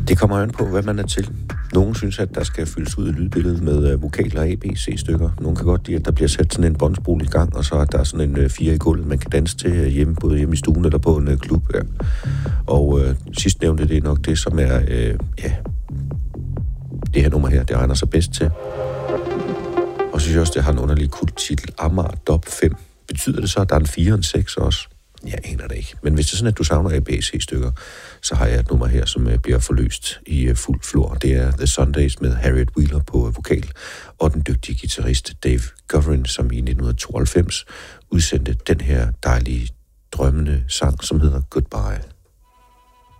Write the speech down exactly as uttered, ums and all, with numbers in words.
Det kommer an på, hvad man er til. Nogle synes, at der skal fyldes ud i lydbilledet med uh, vokaler A, B, C-stykker. Nogle kan godt lide, at der bliver sat sådan en båndspol i gang, og så er der sådan en uh, fire i gulvet, man kan danse til uh, hjemme, både hjemme i stuen eller på en uh, klub. Ja. Og uh, sidstnævnte, det er nok det, som er, uh, ja, det her nummer her, det egner sig bedst til. Og så synes jeg også, det har en underlig kulttitel, Amager Dop fem. Betyder det så, at der er en fire og en seks også? Jeg aner det ikke. Men hvis det er sådan, at du savner A B C-stykker, så har jeg et nummer her, som bliver forløst i fuld flor. Det er The Sundays med Harriet Wheeler på vokal, og den dygtige guitarist Dave Goverin, som i nitten tooghalvfems udsendte den her dejlige, drømmende sang, som hedder Goodbye.